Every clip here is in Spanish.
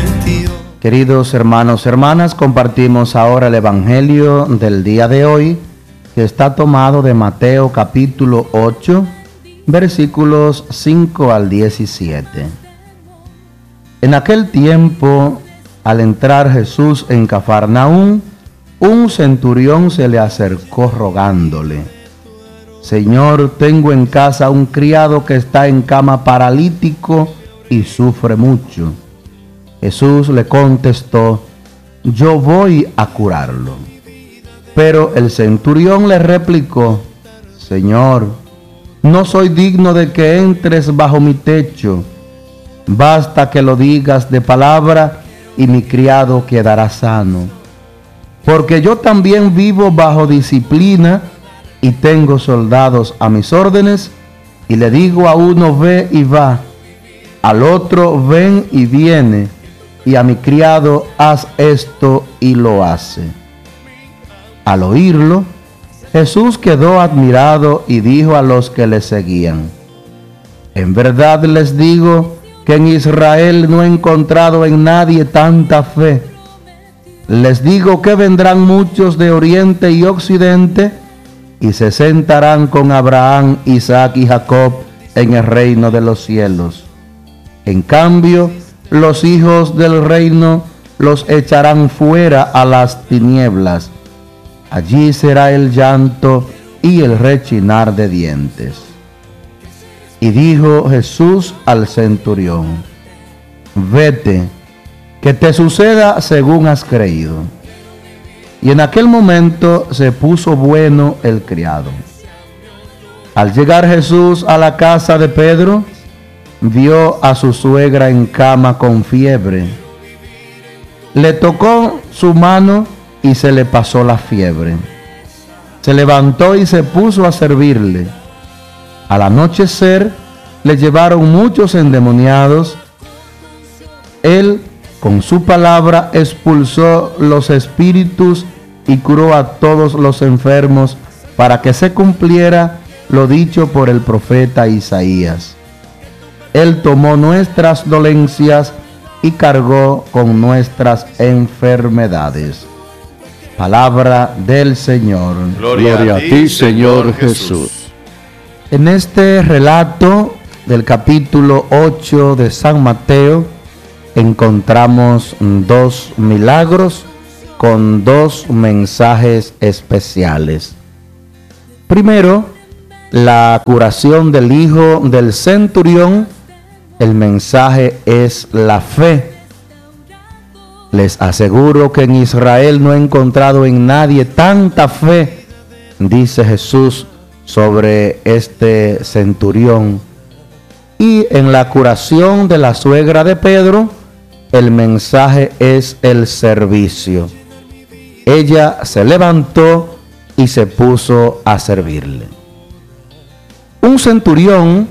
Queridos hermanos, hermanas, compartimos ahora el Evangelio del día de hoy, que está tomado de Mateo capítulo 8, versículos 5 al 17. En aquel tiempo, al entrar Jesús en Cafarnaúm, un centurión se le acercó rogándole: Señor, tengo en casa un criado que está en cama paralítico y sufre mucho. Jesús le contestó: yo voy a curarlo. Pero el centurión le replicó: Señor, no soy digno de que entres bajo mi techo. Basta que lo digas de palabra y mi criado quedará sano. Porque yo también vivo bajo disciplina y tengo soldados a mis órdenes, y le digo a uno ve y va, al otro ven y viene, y a mi criado haz esto y lo hace. Al oírlo, Jesús quedó admirado y dijo a los que le seguían: en verdad les digo que en Israel no he encontrado en nadie tanta fe. Les digo que vendrán muchos de oriente y occidente y se sentarán con Abraham, Isaac y Jacob en el reino de los cielos. En cambio, los hijos del reino los echarán fuera a las tinieblas. Allí será el llanto y el rechinar de dientes. Y dijo Jesús al centurión: vete, que te suceda según has creído. Y en aquel momento se puso bueno el criado. Al llegar Jesús a la casa de Pedro, vio a su suegra en cama con fiebre. Le tocó su mano y se le pasó la fiebre. Se levantó y se puso a servirle. Al anochecer le llevaron muchos endemoniados. Él, con su palabra, expulsó los espíritus y curó a todos los enfermos, para que se cumpliera lo dicho por el profeta Isaías. Él tomó nuestras dolencias y cargó con nuestras enfermedades. Palabra del Señor. Gloria a ti, Señor Jesús. En este relato del capítulo 8 de San Mateo encontramos dos milagros con dos mensajes especiales. Primero, la curación del hijo del centurión. El mensaje es la fe. Les aseguro que en Israel no he encontrado en nadie tanta fe, dice Jesús sobre este centurión. Y en la curación de la suegra de Pedro, el mensaje es el servicio. Ella se levantó y se puso a servirle. Un centurión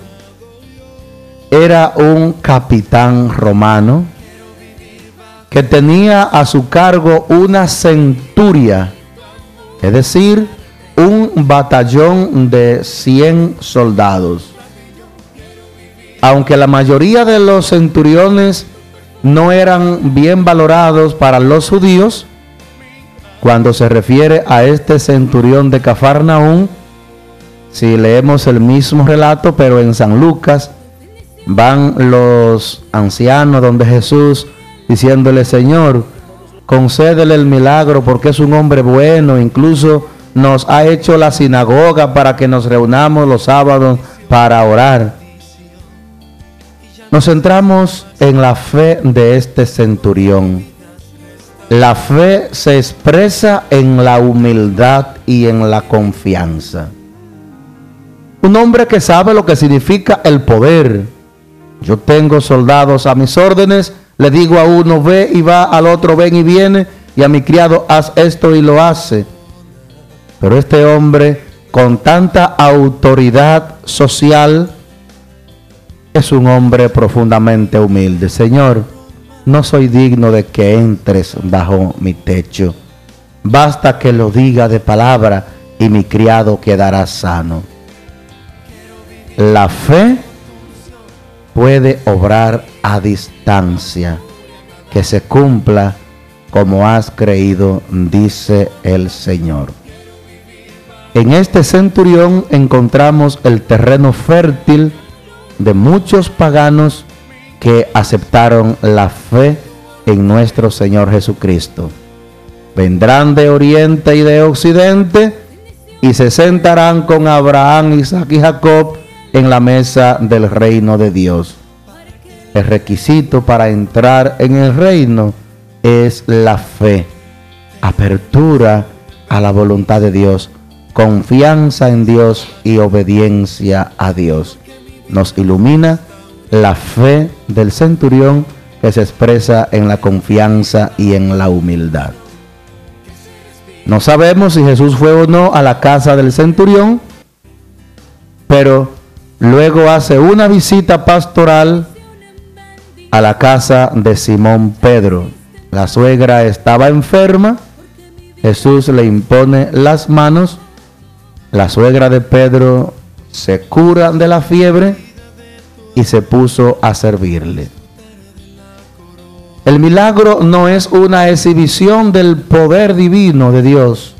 era un capitán romano que tenía a su cargo una centuria, es decir, un batallón de 100 soldados. Aunque la mayoría de los centuriones no eran bien valorados para los judíos, cuando se refiere a este centurión de Cafarnaúm, si leemos el mismo relato, pero en San Lucas, van los ancianos donde Jesús diciéndole: Señor, concédele el milagro porque es un hombre bueno, incluso nos ha hecho la sinagoga para que nos reunamos los sábados para orar. Nos centramos en la fe de este centurión. La fe se expresa en la humildad y en la confianza. Un hombre que sabe lo que significa el poder. Yo tengo soldados a mis órdenes, le digo a uno ve y va, al otro ven y viene, y a mi criado haz esto y lo hace. Pero este hombre, con tanta autoridad social, es un hombre profundamente humilde. Señor, no soy digno de que entres bajo mi techo. Basta que lo diga de palabra y mi criado quedará sano. La fe puede obrar a distancia. que se cumpla como has creído, dice el Señor. En este centurión encontramos el terreno fértil de muchos paganos que aceptaron la fe en nuestro Señor Jesucristo. Vendrán de oriente y de occidente y se sentarán con Abraham, Isaac y Jacob en la mesa del reino de Dios. El requisito para entrar en el reino es la fe, apertura a la voluntad de Dios, confianza en Dios y obediencia a Dios. Nos ilumina la fe del centurión que se expresa en la confianza y en la humildad. No sabemos si Jesús fue o no a la casa del centurión, pero luego hace una visita pastoral a la casa de Simón Pedro. La suegra estaba enferma, Jesús le impone las manos, la suegra de Pedro se cura de la fiebre y se puso a servirle. El milagro no es una exhibición del poder divino de Dios.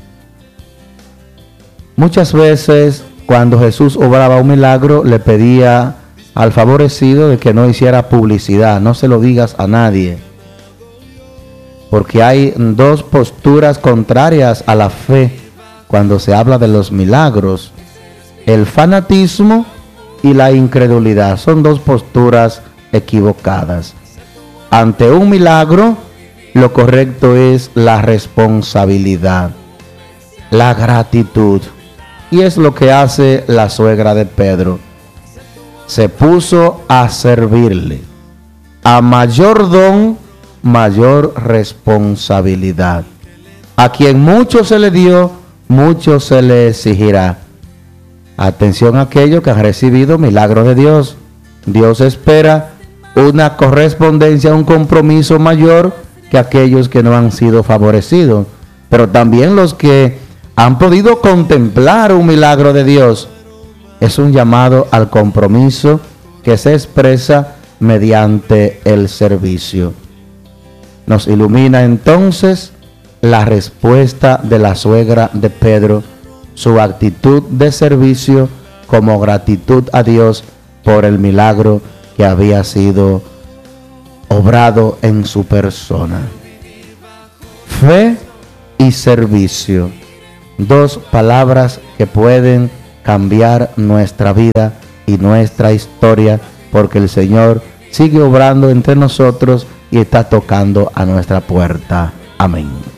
Muchas veces cuando Jesús obraba un milagro le pedía al favorecido de que no hiciera publicidad, no se lo digas a nadie, porque hay dos posturas contrarias a la fe cuando se habla de los milagros: el fanatismo y la incredulidad. Son dos posturas equivocadas. Ante un milagro, lo correcto es la responsabilidad, la gratitud, y es lo que hace la suegra de Pedro. Se puso a servirle. A mayor don, mayor responsabilidad. A quien mucho se le dio, mucho se le exigirá. Atención a aquellos que han recibido milagros de Dios. Dios espera una correspondencia, un compromiso mayor que aquellos que no han sido favorecidos. Pero también los que han podido contemplar un milagro de Dios. Es un llamado al compromiso que se expresa mediante el servicio. Nos ilumina entonces la respuesta de la suegra de Pedro, su actitud de servicio como gratitud a Dios por el milagro que había sido obrado en su persona. Fe y servicio, dos palabras que pueden cambiar nuestra vida y nuestra historia, porque el Señor sigue obrando entre nosotros y está tocando a nuestra puerta. Amén.